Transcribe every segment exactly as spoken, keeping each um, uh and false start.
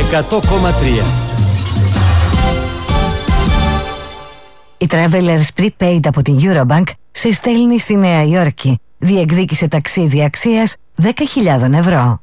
εκατό κόμμα τρία. Η Travelers Prepaid από την Eurobank σε στέλνει στη Νέα Υόρκη. Διεκδίκησε ταξίδι αξίας δέκα χιλιάδες ευρώ.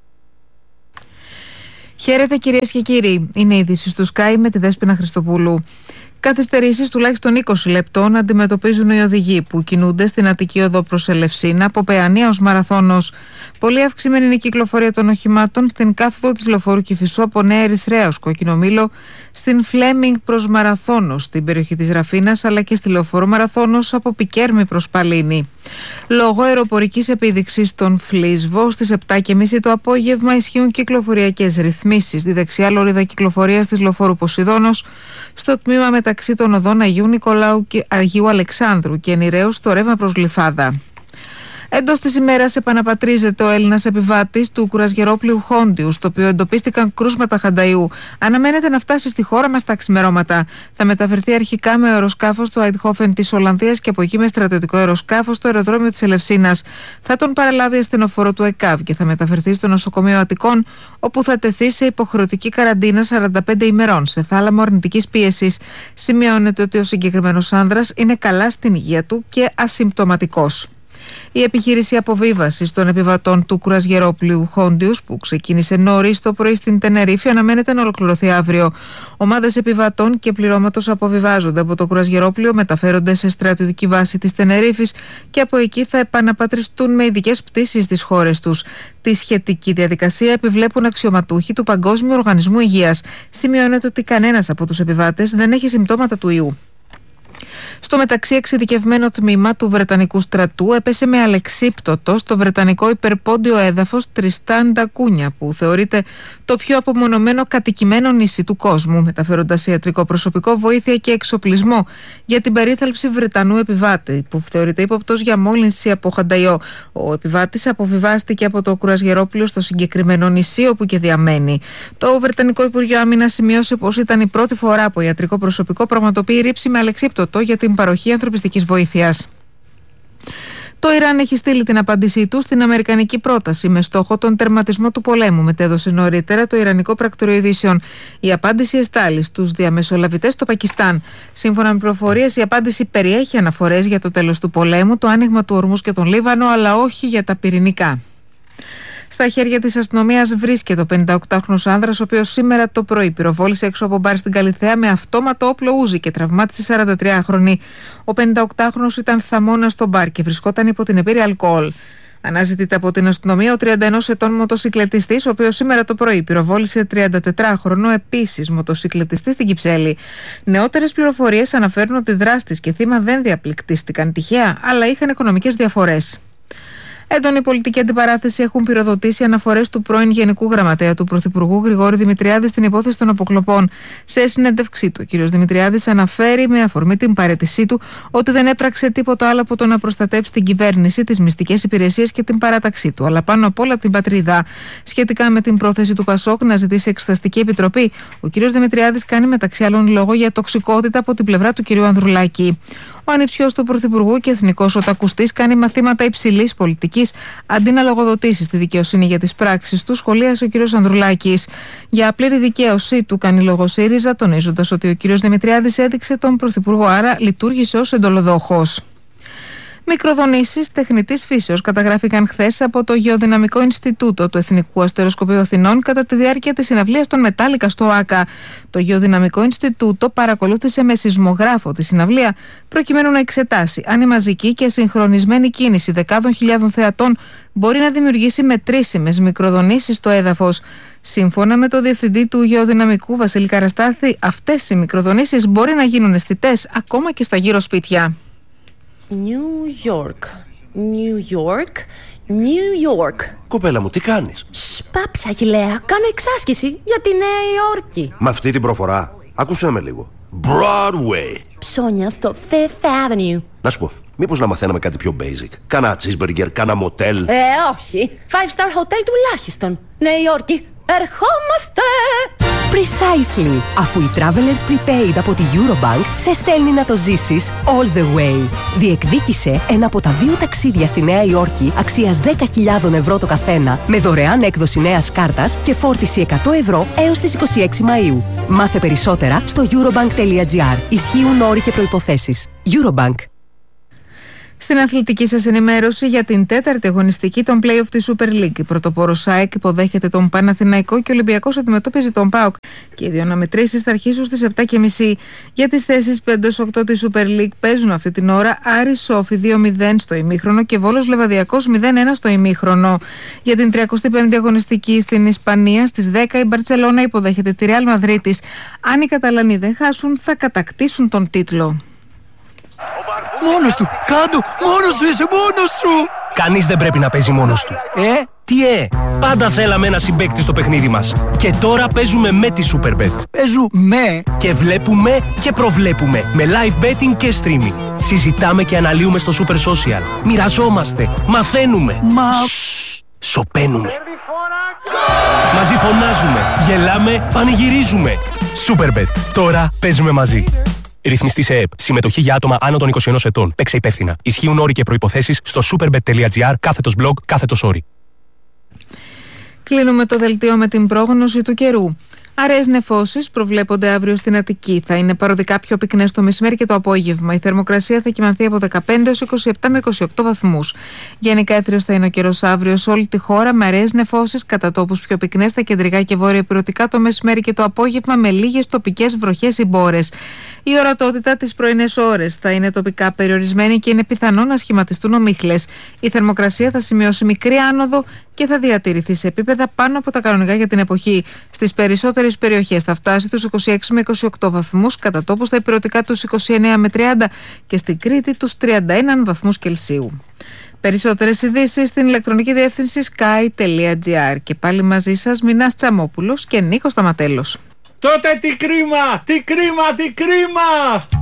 Χαίρετε κυρίες και κύριοι. Είναι η είδηση του Sky με τη Δέσποινα Χριστοπούλου. Καθυστερήσεις τουλάχιστον είκοσι λεπτών αντιμετωπίζουν οι οδηγοί που κινούνται στην Αττική Οδό προς Ελευσίνα από Παιανία ως Μαραθώνος. Πολύ αυξημένη είναι η κυκλοφορία των οχημάτων στην κάθοδο της Λεωφόρου Κηφισού από Νέα Ερυθρέα ως Κόκκινο Μήλο, στην Φλέμινγκ προς Μαραθώνος στην περιοχή της Ραφίνας, αλλά και στη Λεωφόρο Μαραθώνος από Πικέρμη προς Παλίνη. Λόγω αεροπορικής επίδειξης των Φλίσβο στις επτά και μισή το απόγευμα ισχύουν κυκλοφοριακές ρυθμίσεις στη δεξιά λωρίδα κυκλοφορίας της Λεωφόρου Ποσειδώνος, στο τμήμα μεταξύ των οδών Αγίου Νικολάου και Αγίου Αλεξάνδρου και Νηρέου στο ρεύμα προς Γλυφάδα. Εντός της ημέρας επαναπατρίζεται ο Έλληνας επιβάτης του κουρασγερόπλοιου Χόντιου, στο οποίο εντοπίστηκαν κρούσματα χανταϊού. Αναμένεται να φτάσει στη χώρα μας τα ξημερώματα. Θα μεταφερθεί αρχικά με αεροσκάφος στο Αιτχόφεν της Ολλανδίας και από εκεί με στρατιωτικό αεροσκάφος στο αεροδρόμιο της Ελευσίνας. Θα τον παραλάβει ασθενοφόρο του ΕΚΑΒ και θα μεταφερθεί στο νοσοκομείο Αττικών, όπου θα τεθεί σε υποχρεωτική καραντίνα σαράντα πέντε ημερών σε θάλαμο αρνητικής πίεσης. Σημειώνεται ότι ο συγκεκριμένος άνδρας είναι καλά στην υγεία του και ασυμπτωματικός. Η επιχείρηση αποβίβασης των επιβατών του κουρασγερόπλοιου Χόντιους, που ξεκίνησε νωρίς το πρωί στην Τενερίφη, αναμένεται να ολοκληρωθεί αύριο. Ομάδες επιβατών και πληρώματος αποβιβάζονται από το κουρασγερόπλοιο, μεταφέρονται σε στρατιωτική βάση της Τενερίφης και από εκεί θα επαναπατριστούν με ειδικές πτήσεις στις χώρες τους. Τη σχετική διαδικασία επιβλέπουν αξιωματούχοι του Παγκόσμιου Οργανισμού Υγείας. Σημειώνεται ότι κανένας από τους επιβάτες δεν έχει συμπτώματα του ιού. Στο μεταξύ, εξειδικευμένο τμήμα του Βρετανικού στρατού έπεσε με αλεξίπτωτο στο βρετανικό υπερπόντιο έδαφος Τριστάν ντα Κούνια, που θεωρείται το πιο απομονωμένο κατοικημένο νησί του κόσμου, μεταφέροντας ιατρικό προσωπικό, βοήθεια και εξοπλισμό για την περίθαλψη Βρετανού επιβάτη, που θεωρείται ύποπτος για μόλυνση από χανταϊό. Ο επιβάτης αποβιβάστηκε από το κουρασγερόπλοιο στο συγκεκριμένο νησί, όπου και διαμένει. Το Βρετανικό Υπουργείο Άμυνας σημείωσε πως ήταν η πρώτη φορά που ιατρικό προσωπικό πραγματοποιεί ρήψη με αλεξίπτωτο για την παροχή ανθρωπιστικής βοήθειας. Το Ιράν έχει στείλει την απάντησή του στην αμερικανική πρόταση με στόχο τον τερματισμό του πολέμου, μετέδωσε νωρίτερα το Ιρανικό Πρακτορείο Ειδήσεων. Η απάντηση εστάλει στους διαμεσολαβητές στο Πακιστάν. Σύμφωνα με πληροφορίες, η απάντηση περιέχει αναφορές για το τέλος του πολέμου, το άνοιγμα του Ορμούς και τον Λίβανο, αλλά όχι για τα πυρηνικά. Στα χέρια της αστυνομίας βρίσκεται ο πενηνταοκτάχρονος άνδρας, ο οποίος σήμερα το πρωί πυροβόλησε έξω από μπαρ στην Καλιθέα με αυτόματο όπλο ούζι και τραυμάτισε σαραντατριάχρονη. Ο πενηνταοκτάχρονος ήταν θαμώνας στο μπαρ και βρισκόταν υπό την επίρρεια αλκοόλ. Αναζητείται από την αστυνομία ο τριανταενός ετών μοτοσυκλετιστής, ο οποίος σήμερα το πρωί πυροβόλησε τριαντατετράχρονο επίσης μοτοσυκλετιστή στην Κυψέλη. Νεότερες πληροφορίες αναφέρουν ότι δράστης και θύμα δεν διαπληκτίστηκαν τυχαία, αλλά είχαν οικονομικές διαφορές. Έντονη πολιτική αντιπαράθεση έχουν πυροδοτήσει αναφορές του πρώην Γενικού Γραμματέα του Πρωθυπουργού Γρηγόρη Δημητριάδη στην υπόθεση των αποκλοπών. Σε συνέντευξή του, ο κ. Δημητριάδης αναφέρει με αφορμή την παραίτησή του ότι δεν έπραξε τίποτα άλλο από το να προστατέψει την κυβέρνηση, τις μυστικές υπηρεσίες και την παράταξή του, αλλά πάνω απ' όλα την πατρίδα. Σχετικά με την πρόθεση του Πασόκ να ζητήσει εξεταστική επιτροπή, ο κ. Δημητριάδης κάνει μεταξύ άλλων λόγο για τοξικότητα από την πλευρά του κ. Ανδρουλάκη. Ο ανιψιός του Πρωθυπουργού και εθνικός οτακουστής κάνει μαθήματα υψηλής πολιτικής αντί να λογοδοτήσει στη δικαιοσύνη για τις πράξεις του, σχολίασε ο κ. Ανδρουλάκης. Για πλήρη δικαίωση του κάνει λόγο ΣΥΡΙΖΑ, τονίζοντας ότι ο κ. Δημητριάδης έδειξε τον Πρωθυπουργό, άρα λειτουργήσε ως εντολοδόχος. Μικροδονήσεις τεχνητής φύσεως καταγράφηκαν χθες από το Γεωδυναμικό Ινστιτούτο του Εθνικού Αστεροσκοπείου Αθηνών κατά τη διάρκεια της συναυλίας των Μετάλλικα στο ΆΚΑ. Το Γεωδυναμικό Ινστιτούτο παρακολούθησε με σεισμογράφο τη συναυλία προκειμένου να εξετάσει αν η μαζική και συγχρονισμένη κίνηση δεκάδων χιλιάδων θεατών μπορεί να δημιουργήσει μετρήσιμες μικροδονήσεις στο έδαφος. Σύμφωνα με το διευθυντή του Γεωδυναμικού Βασίλη Καραστάθη, αυτές οι μικροδονήσεις μπορεί να γίνουν αισθητές ακόμα και στα γύρω σπίτια. New York, New York, New York. Κοπέλα μου, τι κάνεις? Σπάψα, Αγιλέα, κάνω εξάσκηση για τη Νέα Υόρκη. Με αυτή την προφορά, άκουσέ με λίγο. Broadway. Ψώνια στο Fifth Avenue. Να σου πω, μήπως να μαθαίναμε κάτι πιο basic? Κάνα cheeseburger, κάνα μοτέλ. Ε, όχι. Five star hotel τουλάχιστον. Νέα Υόρκη, ερχόμαστε! Precisely. Αφού η Travelers Prepaid από τη Eurobank σε στέλνει να το ζήσεις all the way. Διεκδίκησε ένα από τα δύο ταξίδια στη Νέα Υόρκη αξίας δέκα χιλιάδες ευρώ το καθένα, με δωρεάν έκδοση νέας κάρτας και φόρτιση εκατό ευρώ έως τις είκοσι έξι Μαΐου. Μάθε περισσότερα στο eurobank τελεία gr. Ισχύουν όροι και προϋποθέσεις. Eurobank. Στην αθλητική σας ενημέρωση για την τέταρτη αγωνιστική των play-off της Super League. Η πρωτοπόρος ΑΕΚ υποδέχεται τον Παναθηναϊκό και ο Ολυμπιακός αντιμετωπίζει τον ΠΑΟΚ. Και οι δύο αναμετρήσεις θα αρχίσουν στις επτά και μισή. Για τις θέσεις πέντε έως οκτώ της Super League παίζουν αυτή την ώρα Άρης Σόφι δύο μηδέν στο ημίχρονο και Βόλος Λεβαδιακός μηδέν ένα στο ημίχρονο. Για την τριακοστή πέμπτη αγωνιστική στην Ισπανία στις δέκα η Μπαρτσελώνα υποδέχεται τη Ρεάλ Μαδρίτης. Αν οι Καταλανοί δεν χάσουν θα κατακτήσουν τον τίτλο. Μόνος του! Κάντο! Μόνος σου είσαι! Μόνος σου! Κανείς δεν πρέπει να παίζει μόνος του. Ε? Τι ε! Πάντα θέλαμε ένα συμπαίκτη στο παιχνίδι μας. Και τώρα παίζουμε με τη Superbet. Παίζουμε! Και βλέπουμε και προβλέπουμε. Με live betting και streaming. Συζητάμε και αναλύουμε στο Super Social. Μοιραζόμαστε. Μαθαίνουμε. Μα... Σοπαίνουμε. Μαζί φωνάζουμε. Γελάμε. Πανηγυρίζουμε. Superbet. Τώρα παίζουμε μαζί. Ρυθμιστή σε ΕΕΠ. Συμμετοχή για άτομα άνω των είκοσι ενός ετών. Παίξε υπεύθυνα. Ισχύουν όροι και προϋποθέσεις στο superbet τελεία gr κάθετος blog κάθετος όροι. Κλείνουμε το δελτίο με την πρόγνωση του καιρού. Αραιές νεφώσεις προβλέπονται αύριο στην Αττική. Θα είναι παροδικά πιο πυκνές το μεσημέρι και το απόγευμα. Η θερμοκρασία θα κυμανθεί από δεκαπέντε έως είκοσι επτά με είκοσι οκτώ βαθμούς. Γενικά έθριος θα είναι ο καιρός αύριο σε όλη τη χώρα με αραιές νεφώσεις, κατά τόπους πιο πυκνές στα κεντρικά και βόρειο-ηπειρωτικά το μεσημέρι και το απόγευμα με λίγες τοπικές βροχές ή μπόρες. Η ορατότητα τις πρωινές ώρες θα είναι τοπικά περιορισμένη και είναι πιθανό να σχηματιστούν ομίχλες. Η θερμοκρασία θα σημειώσει μικρή άνοδο και θα διατηρηθεί σε επίπεδα πάνω από τα κανονικά για την εποχή. Στις περισσότερες περιοχές θα φτάσει τους είκοσι έξι με είκοσι οκτώ βαθμούς, κατά τόπους στα ηπειρωτικά τους είκοσι εννέα με τριάντα και στην Κρήτη τους τριάντα ένα βαθμούς Κελσίου. Περισσότερες ειδήσεις στην ηλεκτρονική διεύθυνση sky τελεία gr. Και πάλι μαζί σας Μινάς Τσαμόπουλος και Νίκος Σταματέλος. Τότε τι κρίμα, τι κρίμα, τι κρίμα!